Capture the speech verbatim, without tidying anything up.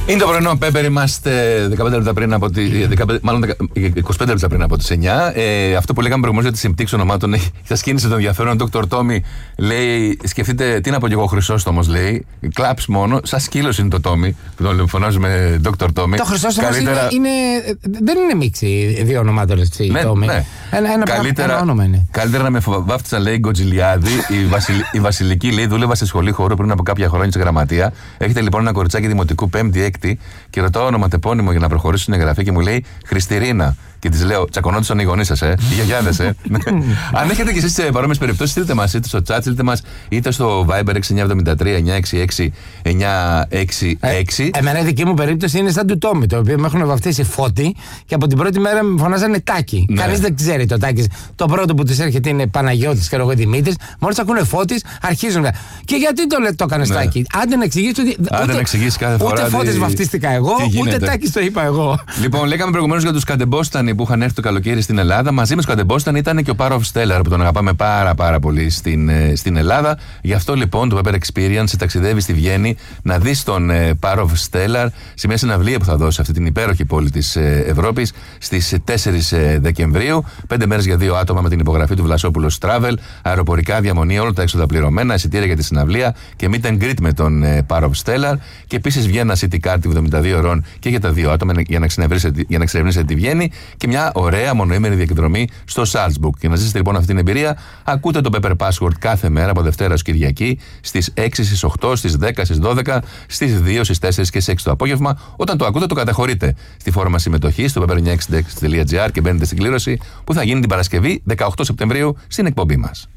Είναι το πρωινό Πέπερ, είμαστε δεκαπέντε λεπτά πριν από τη, δεκαπέντε, μάλλον είκοσι πέντε λεπτά πριν από τις εννιά. Ε, αυτό που λέγαμε προηγουμένως για τη συμπτύξη ονομάτων σας κίνησε το ενδιαφέρον. Ο Dr. Tommy λέει: σκεφτείτε, τι να πω κι εγώ, Χρυσόστομος λέει. Κλαψ μόνο, σαν σκύλος είναι το Tommy, που τον φωνάζουμε Dr. Tommy. Το Χρυσόστομος Καλύτερα... είναι, είναι, δεν είναι μίξη δύο ονομάτων, έτσι. Ναι, Tommy. Ναι. Ένα, ένα, καλύτερα, ένα όνομα είναι. Καλύτερα να με βάφτισαν, λέει, Γκοτζιλιάδη. η, Βασιλ, η Βασιλική, λέει, δούλευα σε σχολή χώρου πριν από κάποια χρόνια σε γραμματεία. Έχετε λοιπόν ένα κοριτσάκι δημοτικού πέμπτη-έκτη και ρωτάω ονοματεπώνυμο για να προχωρήσω στην εγγραφή και μου λέει Χριστιρίνα. Και τη λέω: τσακωνόντουσαν οι γονείς σας, ε. Οι γιαγιάδες, ε. Αν έχετε κι εσείς παρόμοιες περιπτώσεις, στείλτε μας είτε στο chat, στείλτε μας είτε στο Viber έξι εννιά επτά τρία εννιά έξι έξι εννιά έξι έξι. Ε, εμένα η δική μου περίπτωση είναι σαν του Τόμι, το οποίο με έχουν βαφτίσει Φώτη και από την πρώτη μέρα με φωνάζανε Τάκη. Ναι. Κανείς δεν ξέρει το Τάκη. Το πρώτο που της έρχεται είναι Παναγιώτης και εγώ Δημήτρης. Μόλις ακούνε Φώτης, αρχίζουν. Και γιατί το, το έκανε ναι. Τάκη. Άντε να εξηγήσει ότι. Άντε να εξηγήσει κάθε φορά. Ούτε Φώτης βαφτίστηκα εγώ, ούτε Τάκη το είπα εγώ. Λοιπόν, λέγαμε προηγουμένως για τους Κατεμπόστανοι που είχαν έρθει το καλοκαίρι στην Ελλάδα. Μαζί με τους Κατεμπόστανοι ήταν και ο Power of Stellar που τον αγαπάμε πάρα πάρα πολύ στην, στην Ελλάδα. Γι' αυτό λοιπόν το Pepper Experience ταξιδεύει στη Βιέννη να δει τον Power of Stellar σε μια συναυλία που θα δώσει αυτή την υπέροχη πόλη της Ευρώπης στις τέσσερις Δεκεμβρίου. Πέντε μέρες για δύο άτομα με την υπογραφή του Βλασόπουλος Travel, αεροπορικά, διαμονή, όλα τα έξοδα πληρωμένα, εισιτήρια για τη συναυλία και meet and greet με τον Power of Stellar. Και επίσης Vienna City Card εβδομήντα δύο ωρών και για τα δύο άτομα για να εξερευνήσετε τη Βιέννη και μια ωραία μονοήμερη διεκδρομή στο Salzburg. Για να ζήσετε λοιπόν αυτή την εμπειρία, ακούτε το Pepper Password κάθε μέρα από Δευτέρα ως Κυριακή στις έξι, στις οκτώ, στις δέκα, στις δώδεκα, στις δύο, στις τέσσερις και στις έξι το απόγευμα. Όταν το ακούτε, το καταχωρείτε στη φόρμα συμμετοχή στο πέπερ εννιακόσια εξήντα έξι τελεία τζι άρ και μπαίνετε στην κλήρωση που θα γίνει την Παρασκευή δεκαοκτώ Σεπτεμβρίου στην εκπομπή μας.